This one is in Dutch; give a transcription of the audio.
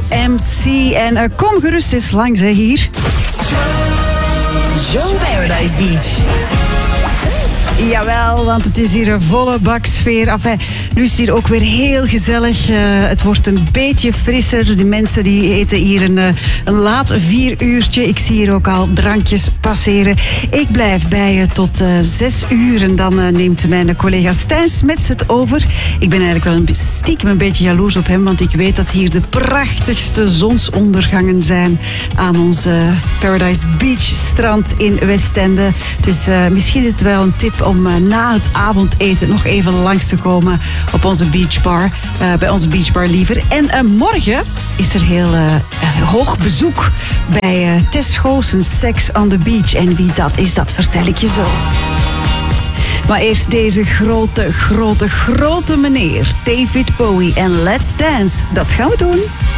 MC. En kom gerust eens langs hier. Joe Paradise Beach. Jawel, want het is hier een volle bak sfeer. Enfin, nu is het hier ook weer heel gezellig. Het wordt een beetje frisser. De mensen die eten hier een laat 4 uurtje. Ik zie hier ook al drankjes passeren. Ik blijf bij je tot 6 uur. En dan neemt mijn collega Stijn Smets het over. Ik ben eigenlijk wel stiekem een beetje jaloers op hem. Want ik weet dat hier de prachtigste zonsondergangen zijn aan ons Paradise Beach strand in Westende. Dus misschien is het wel een tip om na het avondeten nog even langs te komen op onze beachbar. Bij onze beachbar liever. En morgen is er heel hoog bezoek bij Tess Goossens Sex on the Beach. En wie dat is, dat vertel ik je zo. Maar eerst deze grote meneer, David Bowie en Let's Dance. Dat gaan we doen.